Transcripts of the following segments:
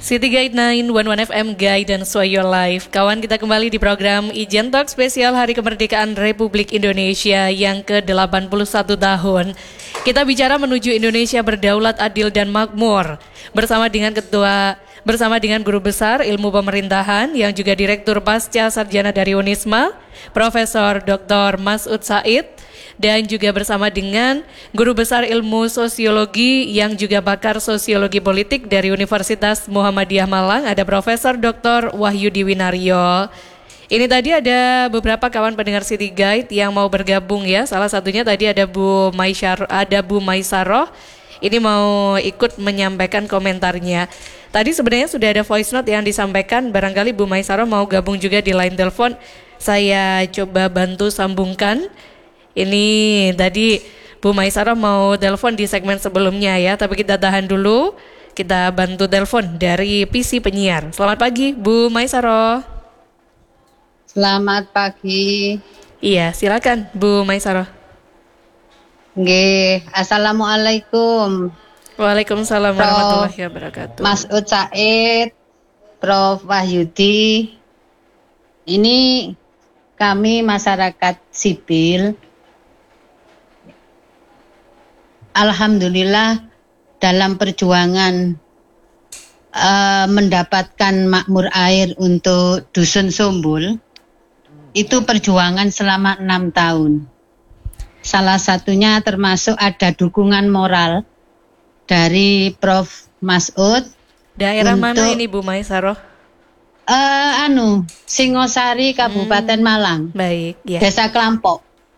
City Guide 911 FM Guidance for Your Life. Kawan, kita kembali di program Ijen Talk spesial Hari Kemerdekaan Republik Indonesia yang ke-81 tahun. Kita bicara menuju Indonesia berdaulat, adil dan makmur bersama dengan Guru Besar Ilmu Pemerintahan yang juga Direktur Pasca Sarjana dari Unisma, Profesor Dr. Masud Said, dan juga bersama dengan Guru Besar Ilmu Sosiologi yang juga pakar Sosiologi Politik dari Universitas Muhammadiyah Malang, ada Profesor Dr. Wahyudi Winaryo. Ini tadi ada beberapa kawan pendengar City Guide yang mau bergabung ya. Salah satunya tadi ada Bu Maisaroh. Ini mau ikut menyampaikan komentarnya. Tadi sebenarnya sudah ada voice note yang disampaikan. Barangkali Bu Maisaroh mau gabung juga di line telepon. Saya coba bantu sambungkan. Ini tadi Bu Maisaroh mau telepon di segmen sebelumnya ya, tapi kita tahan dulu. Kita bantu telepon dari PC penyiar. Selamat pagi Bu Maisaroh. Selamat pagi. Iya, silakan Bu Maisaroh. Nggih, assalamualaikum. Waalaikumsalam warahmatullahi wabarakatuh. Masud Said, Prof Wahyudi. Ini kami masyarakat sipil. Alhamdulillah dalam perjuangan mendapatkan makmur air untuk Dusun Sumbul, itu perjuangan selama 6 tahun. Salah satunya termasuk ada dukungan moral dari Prof Masud. Daerah mana ini Bu Maisaroh? Singosari, Kabupaten Malang. Baik, ya. Desa Kelampok.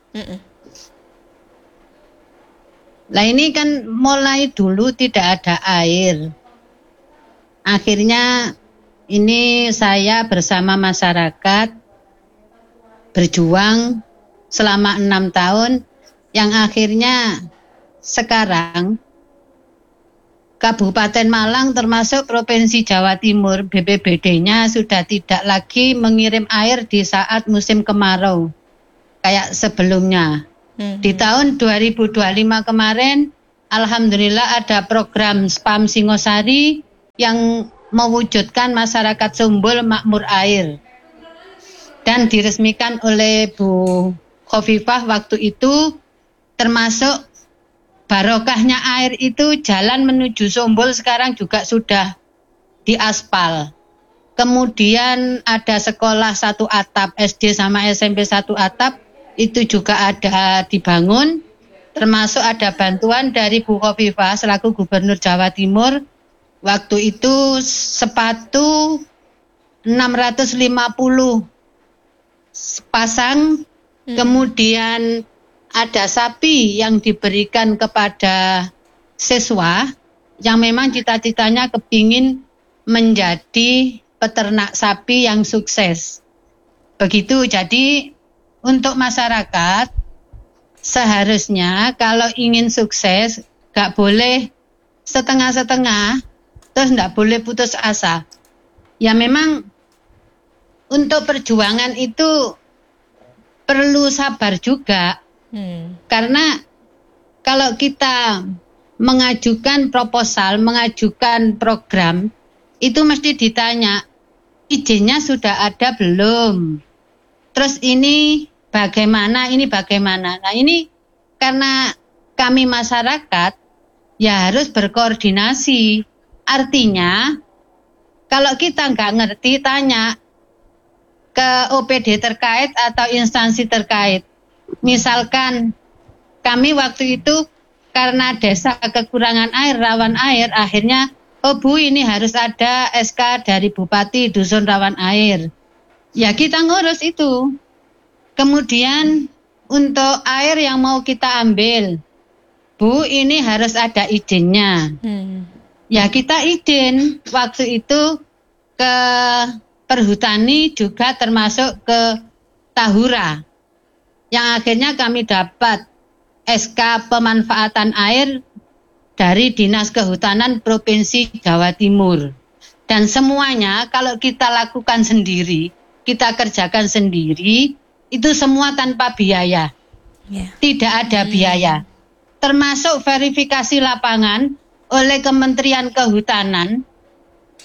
Lah ini kan mulai dulu tidak ada air. Akhirnya ini saya bersama masyarakat berjuang selama 6 tahun, yang akhirnya sekarang Kabupaten Malang termasuk Provinsi Jawa Timur, BPBD-nya sudah tidak lagi mengirim air di saat musim kemarau kayak sebelumnya. Di tahun 2025 kemarin, alhamdulillah ada program SPAM Singosari yang mewujudkan masyarakat Sumbul makmur air. Dan diresmikan oleh Bu Khofifah waktu itu, termasuk barokahnya air itu jalan menuju Sumbul sekarang juga sudah diaspal. Kemudian ada sekolah 1 atap, SD sama SMP 1 atap, itu juga ada dibangun, termasuk ada bantuan dari Bu Khofifah selaku Gubernur Jawa Timur. Waktu itu sepatu 650 pasang, kemudian ada sapi yang diberikan kepada siswa yang memang cita-citanya kepingin menjadi peternak sapi yang sukses. Begitu, jadi untuk masyarakat seharusnya kalau ingin sukses gak boleh setengah-setengah, terus gak boleh putus asa. Ya memang untuk perjuangan itu perlu sabar juga. Karena kalau kita mengajukan proposal, mengajukan program, itu mesti ditanya, izinnya sudah ada belum? Terus ini bagaimana, ini bagaimana? Nah ini karena kami masyarakat ya harus berkoordinasi. Artinya kalau kita nggak ngerti, tanya ke OPD terkait atau instansi terkait. Misalkan kami waktu itu karena desa kekurangan air, rawan air, akhirnya Bu ini harus ada SK dari Bupati Dusun Rawan Air. Ya kita ngurus itu. Kemudian untuk air yang mau kita ambil, Bu ini harus ada izinnya. Ya kita izin. Waktu itu ke Perhutani juga termasuk ke Tahura. Yang akhirnya kami dapat SK pemanfaatan air dari Dinas Kehutanan Provinsi Jawa Timur. Dan semuanya kalau kita lakukan sendiri, kita kerjakan sendiri, itu semua tanpa biaya. Tidak ada biaya. Termasuk verifikasi lapangan oleh Kementerian Kehutanan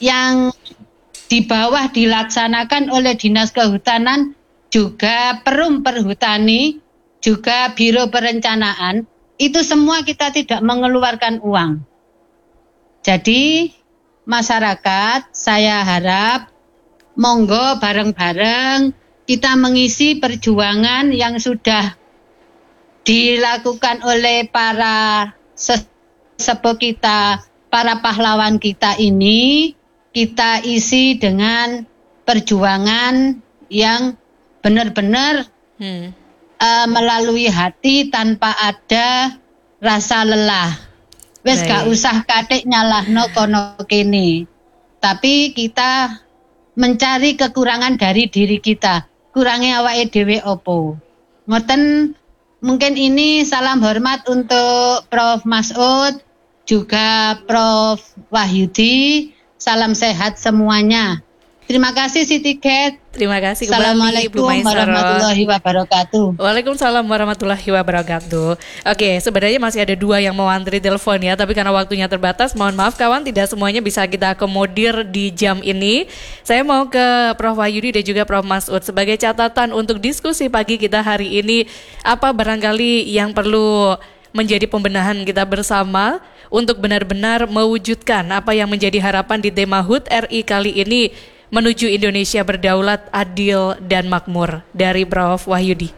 yang di bawah dilaksanakan oleh Dinas Kehutanan, juga Perum Perhutani, juga Biro Perencanaan, itu semua kita tidak mengeluarkan uang. Jadi masyarakat, saya harap monggo bareng-bareng kita mengisi perjuangan yang sudah dilakukan oleh para sesepuh kita, para pahlawan kita ini, kita isi dengan perjuangan yang benar-benar melalui hati tanpa ada rasa lelah. Wes gak usah katik nyalahno kono kene. Tapi kita mencari kekurangan dari diri kita. Kurangnya awake dhewe opo. Ngoten, mungkin ini salam hormat untuk Prof. Masud, juga Prof. Wahyudi. Salam sehat semuanya. Terima kasih Siti Ket. Terima kasih kembali Assalamualaikum Ibu Maisaro. warahmatullahi wabarakatuh. Waalaikumsalam warahmatullahi wabarakatuh. Oke, sebenarnya masih ada 2 yang mau antri telepon ya, tapi karena waktunya terbatas, mohon maaf kawan, tidak semuanya bisa kita akomodir di jam ini. Saya mau ke Prof. Wahyudi dan juga Prof. Masud sebagai catatan untuk diskusi pagi kita hari ini, apa barangkali yang perlu menjadi pembenahan kita bersama untuk benar-benar mewujudkan apa yang menjadi harapan di tema HUT RI kali ini menuju Indonesia berdaulat, adil, dan makmur. Dari Prof. Wahyudi.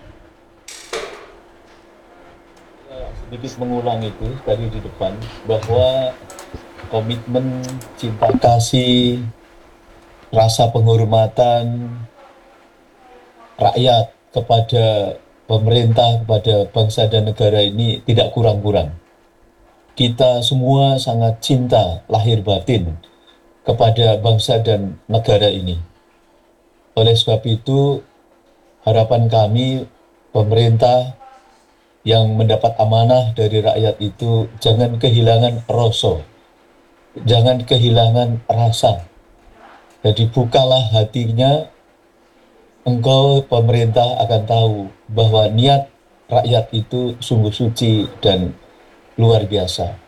Sedikit mengulang itu tadi di depan, bahwa komitmen cinta kasih, rasa penghormatan rakyat kepada pemerintah, kepada bangsa dan negara ini tidak kurang-kurang. Kita semua sangat cinta lahir batin kepada bangsa dan negara ini. Oleh sebab itu, harapan kami, pemerintah yang mendapat amanah dari rakyat itu jangan kehilangan rasa, jangan kehilangan rasa. Jadi bukalah hatinya, engkau pemerintah akan tahu bahwa niat rakyat itu sungguh suci dan luar biasa.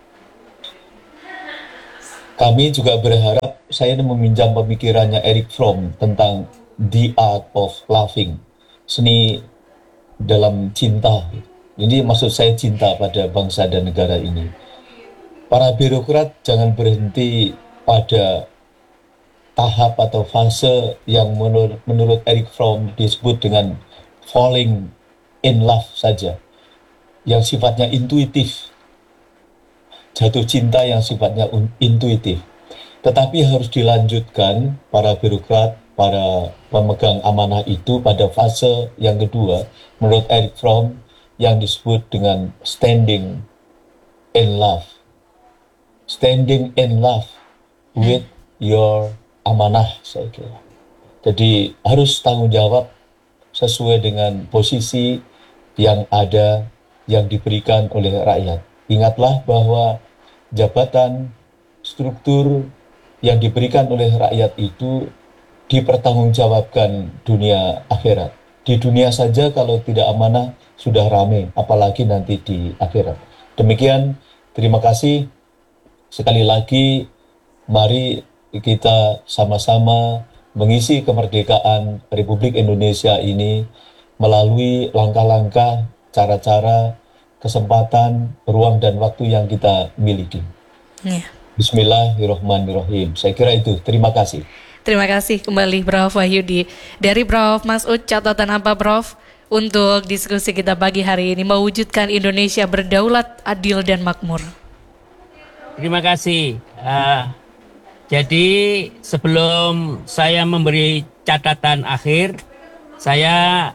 Kami juga berharap, saya meminjam pemikirannya Erich Fromm tentang the art of loving, seni dalam cinta. Ini maksud saya cinta pada bangsa dan negara ini. Para birokrat jangan berhenti pada tahap atau fase yang menurut Erich Fromm disebut dengan falling in love saja, yang sifatnya intuitif, jatuh cinta yang sifatnya intuitif. Tetapi harus dilanjutkan para birokrat, para pemegang amanah itu pada fase yang kedua, menurut Erich Fromm, yang disebut dengan standing in love. Standing in love with your amanah, saya kira. Jadi harus tanggung jawab sesuai dengan posisi yang ada, yang diberikan oleh rakyat. Ingatlah bahwa jabatan, struktur yang diberikan oleh rakyat itu dipertanggungjawabkan dunia akhirat. Di dunia saja kalau tidak amanah sudah ramai, apalagi nanti di akhirat. Demikian, terima kasih. Sekali lagi, mari kita sama-sama mengisi kemerdekaan Republik Indonesia ini melalui langkah-langkah, cara-cara, kesempatan, ruang dan waktu yang kita miliki. Bismillahirrahmanirrahim. Saya kira itu. Terima kasih. Terima kasih kembali Prof. Wahyudi. Dari Prof. Masud, catatan apa Prof untuk diskusi kita pagi hari ini mewujudkan Indonesia berdaulat, adil, dan makmur? Terima kasih. Jadi sebelum saya memberi catatan akhir, saya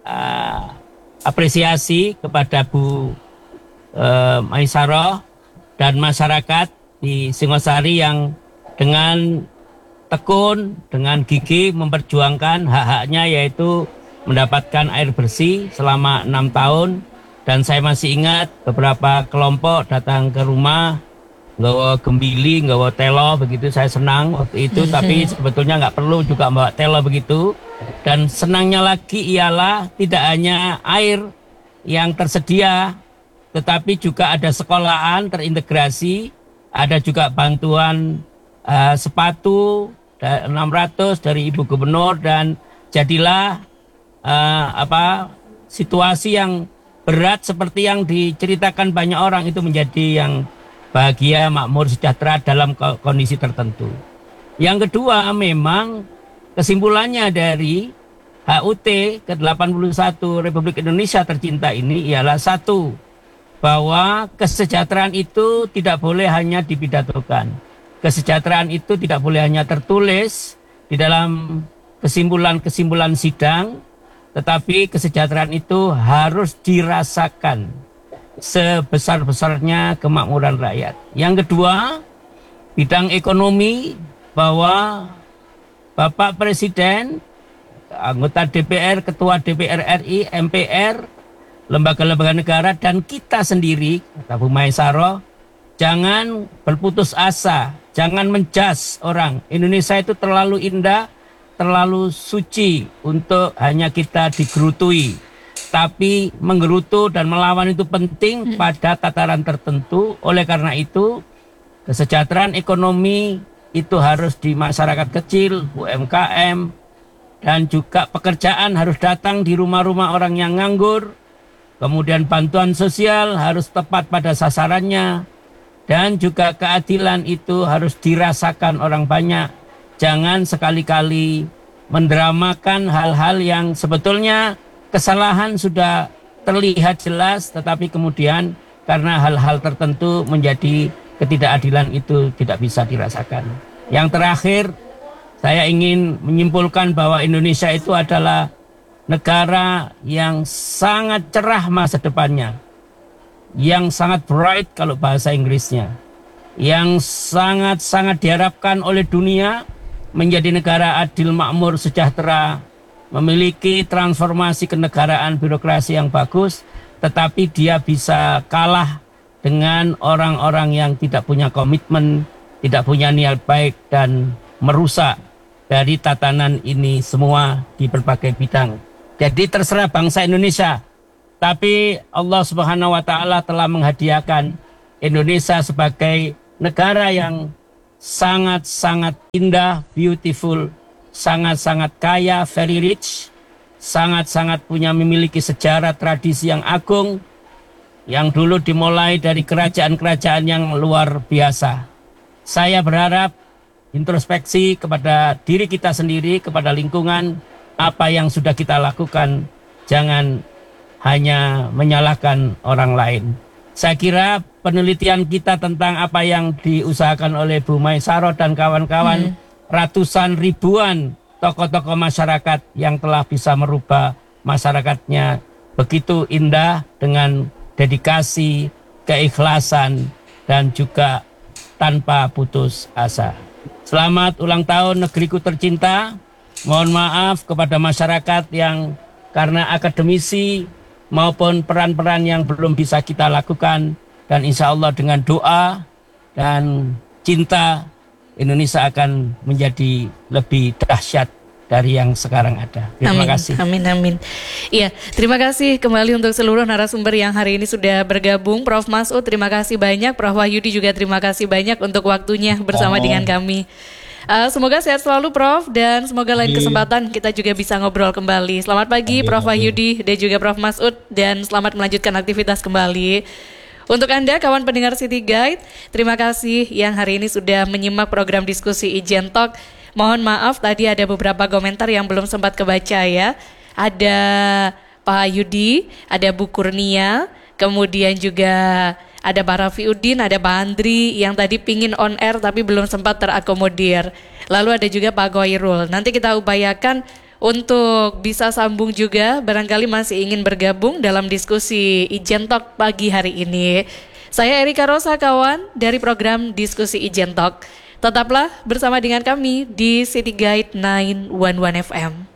apresiasi kepada Bu Maisaro dan masyarakat di Singosari yang dengan tekun, dengan gigih memperjuangkan hak-haknya, yaitu mendapatkan air bersih selama 6 tahun. Dan saya masih ingat beberapa kelompok datang ke rumah, nggawa gembili, nggawa telo, begitu. Saya senang waktu itu, tapi sebetulnya nggak perlu juga bawa telo begitu. Dan senangnya lagi ialah tidak hanya air yang tersedia, tetapi juga ada sekolahan terintegrasi, ada juga bantuan sepatu 600 dari Ibu Gubernur, dan jadilah situasi yang berat seperti yang diceritakan banyak orang itu menjadi yang bahagia, makmur, sejahtera dalam kondisi tertentu. Yang kedua, memang kesimpulannya dari HUT ke-81 Republik Indonesia tercinta ini ialah satu, bahwa kesejahteraan itu tidak boleh hanya dipidatokan. Kesejahteraan itu tidak boleh hanya tertulis di dalam kesimpulan-kesimpulan sidang, tetapi kesejahteraan itu harus dirasakan sebesar-besarnya kemakmuran rakyat. Yang kedua, bidang ekonomi, bahwa Bapak Presiden, anggota DPR, Ketua DPR RI, MPR, lembaga-lembaga negara, dan kita sendiri, kata Bu Maisaro, jangan berputus asa, jangan menjudge orang. Indonesia itu terlalu indah, terlalu suci untuk hanya kita digerutui. Tapi menggerutu dan melawan itu penting pada tataran tertentu. Oleh karena itu, kesejahteraan ekonomi itu harus di masyarakat kecil, UMKM, dan juga pekerjaan harus datang di rumah-rumah orang yang nganggur. Kemudian bantuan sosial harus tepat pada sasarannya. Dan juga keadilan itu harus dirasakan orang banyak. Jangan sekali-kali mendramakan hal-hal yang sebetulnya kesalahan sudah terlihat jelas, tetapi kemudian karena hal-hal tertentu menjadi ketidakadilan itu tidak bisa dirasakan. Yang terakhir, saya ingin menyimpulkan bahwa Indonesia itu adalah negara yang sangat cerah masa depannya, yang sangat bright kalau bahasa Inggrisnya, yang sangat-sangat diharapkan oleh dunia menjadi negara adil, makmur, sejahtera, memiliki transformasi kenegaraan, birokrasi yang bagus, tetapi dia bisa kalah dengan orang-orang yang tidak punya komitmen, tidak punya niat baik, dan merusak dari tatanan ini semua di berbagai bidang. Jadi terserah bangsa Indonesia, tapi Allah Subhanahu wa Ta'ala telah menghadiahkan Indonesia sebagai negara yang sangat-sangat indah, beautiful, sangat-sangat kaya, very rich, sangat-sangat memiliki sejarah tradisi yang agung, yang dulu dimulai dari kerajaan-kerajaan yang luar biasa. Saya berharap introspeksi kepada diri kita sendiri, kepada lingkungan, apa yang sudah kita lakukan, jangan hanya menyalahkan orang lain. Saya kira penelitian kita tentang apa yang diusahakan oleh Bu Maisaro dan kawan-kawan, ratusan ribuan tokoh-tokoh masyarakat yang telah bisa merubah masyarakatnya begitu indah dengan dedikasi, keikhlasan, dan juga tanpa putus asa. Selamat ulang tahun negeriku tercinta. Mohon maaf kepada masyarakat yang karena akademisi maupun peran-peran yang belum bisa kita lakukan, dan insya Allah dengan doa dan cinta Indonesia akan menjadi lebih dahsyat dari yang sekarang ada. Terima kasih. Amin. Iya, terima kasih kembali untuk seluruh narasumber yang hari ini sudah bergabung. Prof. Masud, terima kasih banyak. Prof. Wahyudi juga terima kasih banyak untuk waktunya bersama dengan kami. Semoga sehat selalu Prof, dan semoga lain kesempatan kita juga bisa ngobrol kembali. Selamat pagi Prof. Wahyudi dan juga Prof. Masud, dan selamat melanjutkan aktivitas kembali. Untuk Anda kawan pendengar City Guide, terima kasih yang hari ini sudah menyimak program diskusi Ijen Talk. Mohon maaf tadi ada beberapa komentar yang belum sempat kebaca ya. Ada Pak Yudi, ada Bu Kurnia, kemudian juga ada Pak Rafiuddin, ada Pak Andri yang tadi pingin on air tapi belum sempat terakomodir. Lalu ada juga Pak Goirul. Nanti kita upayakan untuk bisa sambung juga, barangkali masih ingin bergabung dalam diskusi Ijen Talk pagi hari ini. Saya Erika Rosa, kawan dari program Diskusi Ijen Talk. Tetaplah bersama dengan kami di City Guide 911 FM.